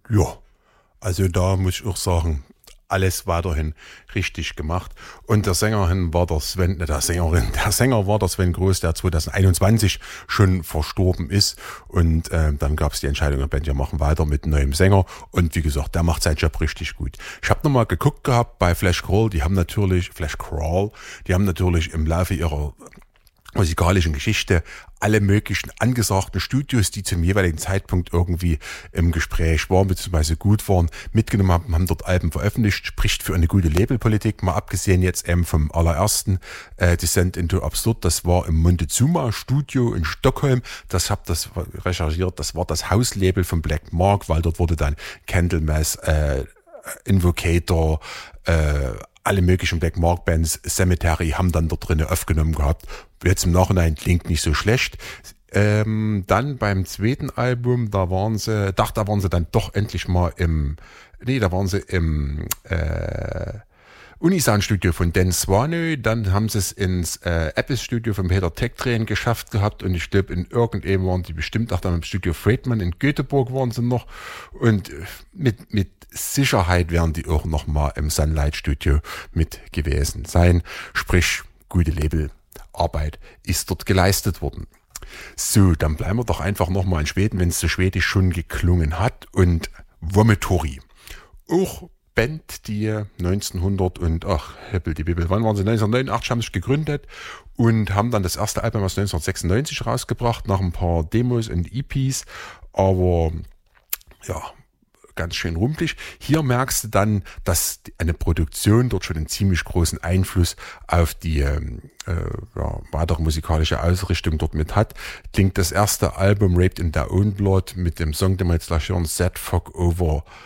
Ja, also da muss ich auch sagen, alles weiterhin richtig gemacht. Und der Sängerin war der Sven, der Sänger war der Sven Groß, der 2021 schon verstorben ist. Und dann gab es die Entscheidung, der Band, wir machen weiter mit einem neuen Sänger. Und wie gesagt, der macht seinen Job richtig gut. Ich habe nochmal geguckt gehabt bei Flash Crawl, die haben natürlich im Laufe ihrer musikalischen Geschichte alle möglichen angesagten Studios, die zum jeweiligen Zeitpunkt irgendwie im Gespräch waren, beziehungsweise gut waren, mitgenommen haben dort Alben veröffentlicht, spricht für eine gute Labelpolitik, mal abgesehen jetzt eben vom allerersten Descent into Absurd, das war im Montezuma Studio in Stockholm, hab das recherchiert, das war das Hauslabel von Black Mark, weil dort wurde dann Candlemass, Invocator, alle möglichen Black Mark Bands, Cemetery haben dann dort drinnen aufgenommen gehabt. Jetzt im Nachhinein klingt nicht so schlecht. Dann beim zweiten Album, da waren sie dann doch endlich mal im Unisound-Studio von Dan Swanö, dann haben sie es ins Apple-Studio von Peter Tegtren geschafft gehabt und ich glaube, in irgendeinem waren die bestimmt auch dann im Studio Friedman in Göteborg waren sie noch und mit Sicherheit werden die auch noch mal im Sunlight-Studio mit gewesen sein. Sprich, gute Labelarbeit ist dort geleistet worden. So, dann bleiben wir doch einfach noch mal in Schweden, wenn es so schwedisch schon geklungen hat. Und Vomitory, auch Band, die 1989 haben sich gegründet und haben dann das erste Album aus 1996 rausgebracht, nach ein paar Demos und EPs, aber ja, ganz schön rumpelig. Hier merkst du dann, dass eine Produktion dort schon einen ziemlich großen Einfluss auf die weitere musikalische Ausrichtung dort mit hat. Klingt das erste Album Raped in Their Own Blood mit dem Song, den wir jetzt gleich hören, Sad Fuck Over